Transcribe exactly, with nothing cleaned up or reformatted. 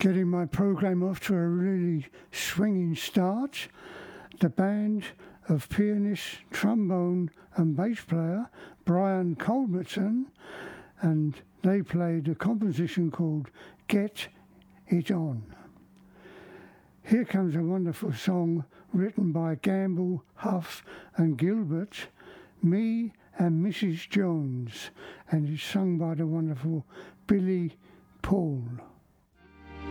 Getting my programme off to a really swinging start. The band of pianist, trombone and bass player Brian Culbertson, and they played a composition called Get It On. Here comes a wonderful song written by Gamble, Huff and Gilbert, Me and Missus Jones, and it's sung by the wonderful Billy Paul.